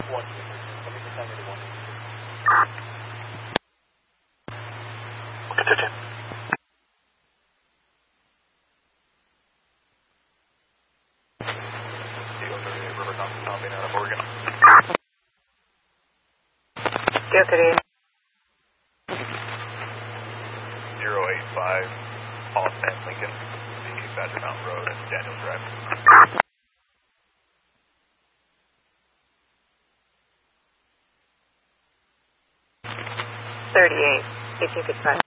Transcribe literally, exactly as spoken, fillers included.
One, two, three. Let me just tell you the one. Okay, thirteen. Zero thirty-eight, River Mountain, South Bay, out of Oregon. Zero thirty-eight. Zero eight five, Austin, Lincoln, the Badger Mountain Road and Daniels Drive. thirty-eight. If you could find.